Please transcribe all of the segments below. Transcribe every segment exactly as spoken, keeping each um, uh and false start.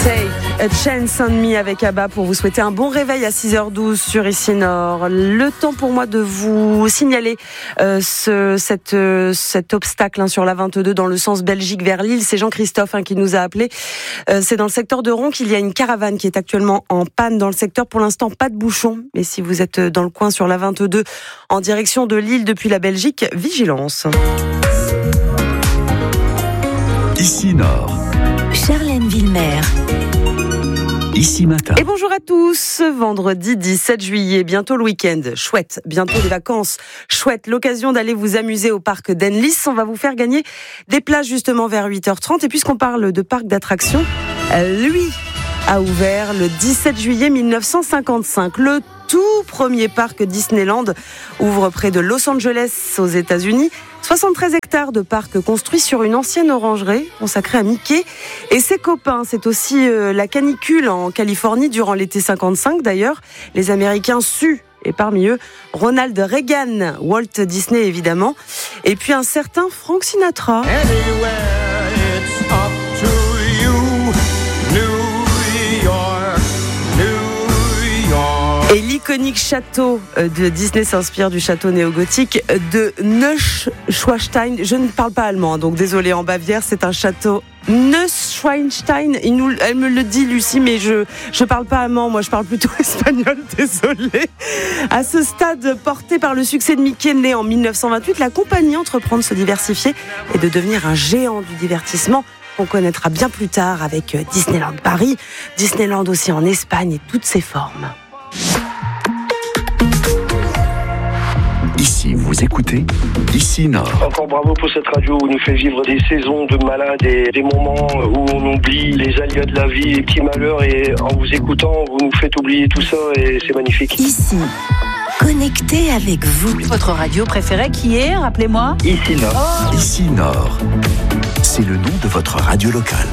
A Chance on Me avec Abba pour vous souhaiter un bon réveil à six heures douze sur Ici Nord. Le temps pour moi de vous signaler euh, ce, cette, euh, cet obstacle hein, sur la vingt-deux dans le sens Belgique vers Lille. C'est Jean-Christophe hein, qui nous a appelé. Euh, c'est dans le secteur de Ronc qu'il y a une caravane qui est actuellement en panne dans le secteur. Pour l'instant, pas de bouchon. Mais si vous êtes dans le coin sur la vingt-deux en direction de Lille depuis la Belgique, vigilance. Ici Nord. Charlène Villemer. Ici Matin. Et bonjour à tous, vendredi dix-sept juillet, bientôt le week-end, chouette, bientôt les vacances, chouette, l'occasion d'aller vous amuser au parc d'Enlis. On va vous faire gagner des places justement vers huit heures trente. Et puisqu'on parle de parc d'attractions, lui a ouvert le dix-sept juillet mille neuf cent cinquante-cinq. Le tout premier parc Disneyland ouvre près de Los Angeles aux États-Unis. soixante-treize hectares de parc construits sur une ancienne orangerie consacrée à Mickey et ses copains. C'est aussi euh, la canicule en Californie durant l'été cinquante-cinq d'ailleurs. Les Américains suent, et parmi eux, Ronald Reagan, Walt Disney évidemment, et puis un certain Frank Sinatra. Et l'iconique château de Disney s'inspire du château néo-gothique de Neuschwanstein. Je ne parle pas allemand, donc désolé, en Bavière, c'est un château Neuschwanstein. Il nous, elle me le dit, Lucie, mais je je parle pas allemand, moi je parle plutôt espagnol, désolé. À ce stade, porté par le succès de Mickey, né en mille neuf cent vingt-huit, la compagnie entreprend de se diversifier et de devenir un géant du divertissement. On connaîtra bien plus tard avec Disneyland Paris, Disneyland aussi en Espagne et toutes ses formes. Ici, vous écoutez Ici Nord. Encore bravo pour cette radio où nous fait vivre des saisons de malades et des moments où on oublie les aléas de la vie, les petits malheurs, et en vous écoutant, vous nous faites oublier tout ça et c'est magnifique. Ici, connecté avec vous. Votre radio préférée qui est, rappelez-moi. Ici Nord. Oh. Ici Nord. C'est le nom de votre radio locale.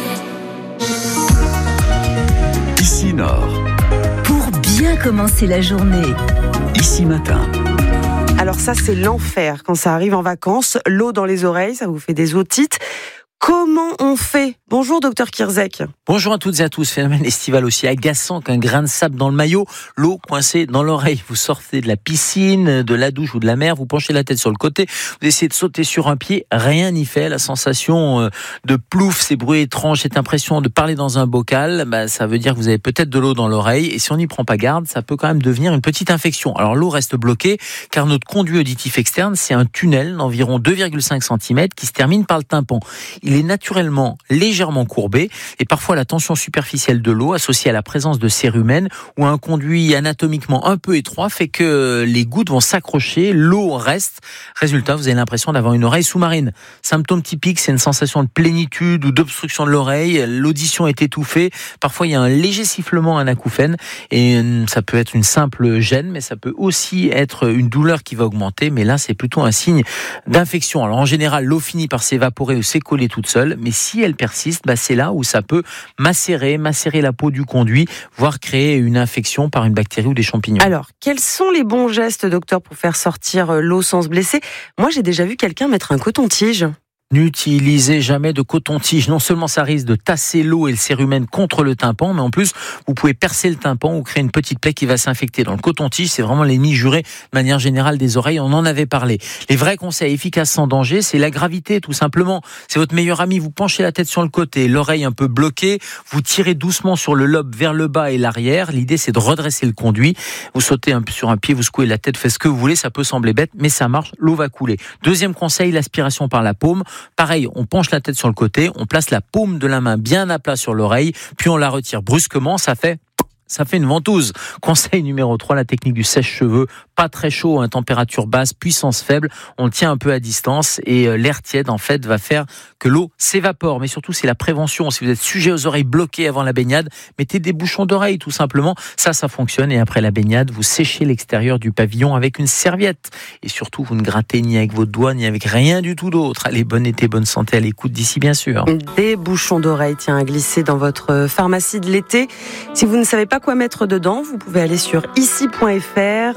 Ici Nord. Pour bien commencer la journée. Ici Matin. Alors ça, c'est l'enfer quand ça arrive en vacances. L'eau dans les oreilles, ça vous fait des otites. Comment on fait ? Bonjour, docteur Kirzek. Bonjour à toutes et à tous. Phénomène estival aussi agaçant qu'un grain de sable dans le maillot, l'eau coincée dans l'oreille. Vous sortez de la piscine, de la douche ou de la mer, vous penchez la tête sur le côté, vous essayez de sauter sur un pied, rien n'y fait. La sensation de plouf, ces bruits étranges, cette impression de parler dans un bocal, bah, ça veut dire que vous avez peut-être de l'eau dans l'oreille. Et si on n'y prend pas garde, ça peut quand même devenir une petite infection. Alors l'eau reste bloquée car notre conduit auditif externe, c'est un tunnel d'environ deux virgule cinq centimètres qui se termine par le tympan. Il est naturellement légèrement courbé et parfois la tension superficielle de l'eau associée à la présence de cérumen ou un conduit anatomiquement un peu étroit fait que les gouttes vont s'accrocher, l'eau reste. Résultat, vous avez l'impression d'avoir une oreille sous-marine. Symptôme typique, c'est une sensation de plénitude ou d'obstruction de l'oreille. L'audition est étouffée. Parfois, il y a un léger sifflement, un acouphène et ça peut être une simple gêne, mais ça peut aussi être une douleur qui va augmenter. Mais là, c'est plutôt un signe d'infection. Alors en général, l'eau finit par s'évaporer ou s'écoller toute seule, mais si elle persiste, bah c'est là où ça peut macérer, macérer la peau du conduit, voire créer une infection par une bactérie ou des champignons. Alors, quels sont les bons gestes, docteur, pour faire sortir l'eau sans se blesser ? Moi, j'ai déjà vu quelqu'un mettre un coton-tige. N'utilisez jamais de coton-tige. Non seulement ça risque de tasser l'eau et le cérumen contre le tympan, mais en plus, vous pouvez percer le tympan ou créer une petite plaie qui va s'infecter. Dans le coton-tige, c'est vraiment l'ennemi juré de manière générale des oreilles. On en avait parlé. Les vrais conseils efficaces sans danger, c'est la gravité, tout simplement. C'est votre meilleur ami. Vous penchez la tête sur le côté, l'oreille un peu bloquée. Vous tirez doucement sur le lobe vers le bas et l'arrière. L'idée, c'est de redresser le conduit. Vous sautez un peu sur un pied, vous secouez la tête, faites ce que vous voulez. Ça peut sembler bête, mais ça marche. L'eau va couler. Deuxième conseil, l'aspiration par la paume. Pareil, on penche la tête sur le côté, on place la paume de la main bien à plat sur l'oreille, puis on la retire brusquement, ça fait... Ça fait une ventouse. Conseil numéro trois, la technique du sèche-cheveux. Pas très chaud, hein, température basse, puissance faible. On le tient un peu à distance et euh, l'air tiède, en fait, va faire que l'eau s'évapore. Mais surtout, c'est la prévention. Si vous êtes sujet aux oreilles bloquées avant la baignade, mettez des bouchons d'oreilles, tout simplement. Ça, ça fonctionne. Et après la baignade, vous séchez l'extérieur du pavillon avec une serviette. Et surtout, vous ne grattez ni avec vos doigts, ni avec rien du tout d'autre. Allez, bon été, bonne santé à l'écoute d'ici, bien sûr. Des bouchons d'oreilles, tiens, à glisser dans votre pharmacie de l'été. Si vous ne savez pas quoi mettre dedans, vous pouvez aller sur ici point f r. Le docteur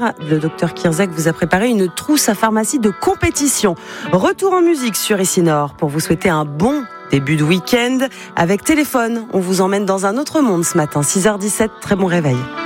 docteur Kirzek vous a préparé une trousse à pharmacie de compétition. Retour en musique sur Ici Nord pour vous souhaiter un bon début de week-end. Avec Téléphone, on vous emmène dans un autre monde ce matin, six heures dix-sept, très bon réveil.